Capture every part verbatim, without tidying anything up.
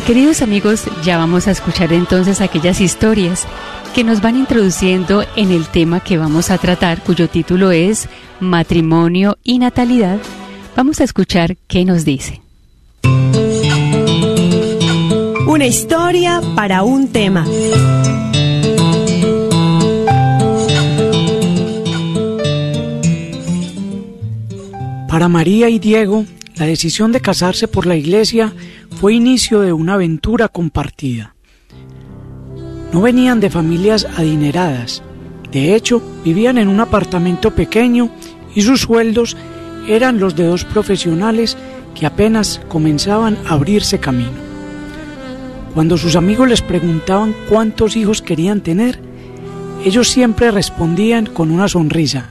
queridos amigos, ya vamos a escuchar entonces aquellas historias que nos van introduciendo en el tema que vamos a tratar, cuyo título es Matrimonio y Natalidad. Vamos a escuchar qué nos dice. Una historia para un tema. Para María y Diego, la decisión de casarse por la iglesia fue inicio de una aventura compartida. No venían de familias adineradas. De hecho, vivían en un apartamento pequeño y sus sueldos eran los de dos profesionales que apenas comenzaban a abrirse camino. Cuando sus amigos les preguntaban cuántos hijos querían tener, ellos siempre respondían con una sonrisa.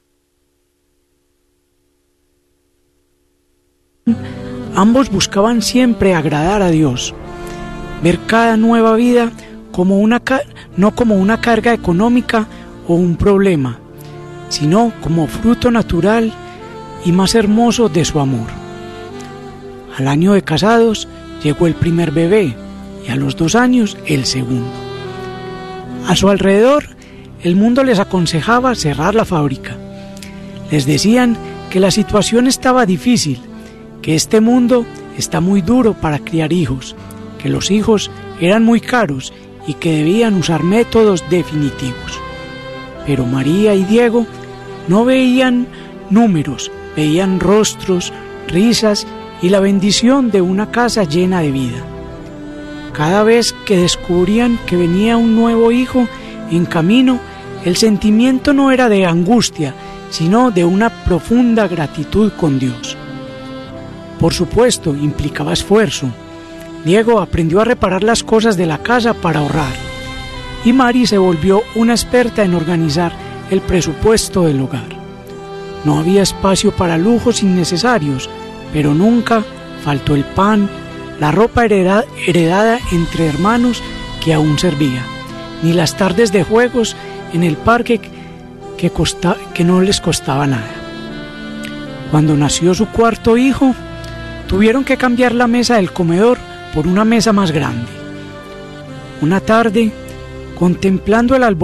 Ambos buscaban siempre agradar a Dios, ver cada nueva vida como una no como una carga económica o un problema, sino como fruto natural y más hermoso de su amor. Al año de casados llegó el primer bebé y a los dos años el segundo. A su alrededor, el mundo les aconsejaba cerrar la fábrica. Les decían que la situación estaba difícil, que este mundo está muy duro para criar hijos, que los hijos eran muy caros y que debían usar métodos definitivos. Pero María y Diego no veían números, veían rostros, risas y la bendición de una casa llena de vida. Cada vez que descubrían que venía un nuevo hijo en camino, el sentimiento no era de angustia, sino de una profunda gratitud con Dios. Por supuesto, implicaba esfuerzo. Diego aprendió a reparar las cosas de la casa para ahorrar, y Mari se volvió una experta en organizar el presupuesto del hogar. No había espacio para lujos innecesarios, pero nunca faltó el pan, la ropa heredada, heredada entre hermanos que aún servía, ni las tardes de juegos en el parque que, costa, que no les costaba nada. Cuando nació su cuarto hijo, tuvieron que cambiar la mesa del comedor por una mesa más grande. Una tarde, contemplando el albornoz,